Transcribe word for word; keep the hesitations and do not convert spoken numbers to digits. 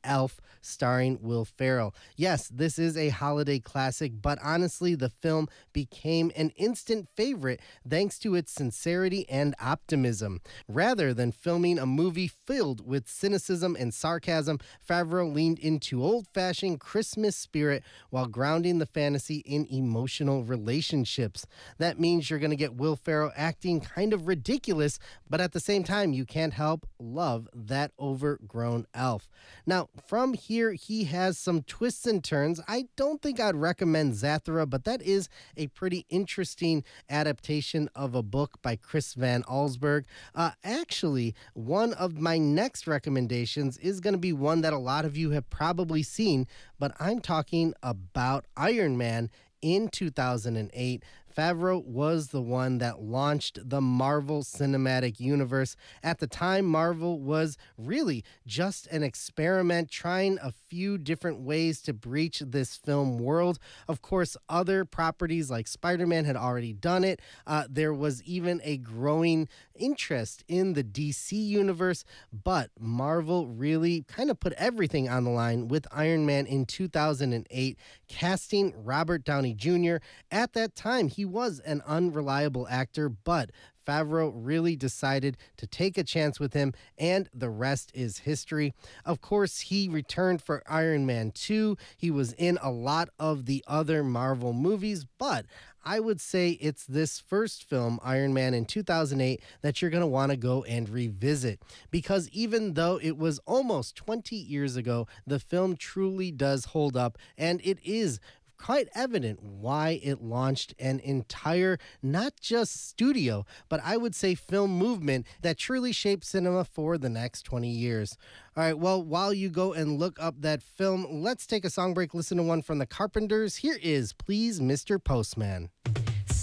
Elf, starring Will Ferrell. Yes, this is a holiday classic, but honestly, the film became an instant favorite thanks to its sincerity and optimism. Rather than filming a movie filled with cynicism and sarcasm, Favreau leaned into old-fashioned Christmas spirit while grounding the fantasy in emotional relationships. That means you're going to get Will Ferrell acting kind of ridiculous, but at the same time, you can't help love that overgrown elf. Now, from here, he has some twists and turns. I don't think I'd recommend Zathura, but that is a pretty interesting adaptation of a book by Chris Van Allsburg. Uh, actually, one of my next recommendations is going to be one that a lot of you have probably seen, but I'm talking about Iron Man in two thousand eight. Favreau was the one that launched the Marvel Cinematic Universe. At the time, Marvel was really just an experiment, trying a few different ways to breach this film world. Of course, other properties like Spider-Man had already done it. Uh, there was even a growing interest in the D C universe, but Marvel really kind of put everything on the line with Iron Man in two thousand eight, casting Robert Downey Junior At that time, he was an unreliable actor, but Favreau really decided to take a chance with him, and the rest is history. Of course, he returned for Iron Man two. He was in a lot of the other Marvel movies, but I would say it's this first film, Iron Man in two thousand eight, that you're going to want to go and revisit. Because even though it was almost twenty years ago, the film truly does hold up, and it is quite evident why it launched an entire, not just studio, but I would say film movement that truly shaped cinema for the next twenty years. All right, well, while you go and look up that film, let's take a song break, listen to one from the Carpenters. Here is Please, Mister Postman.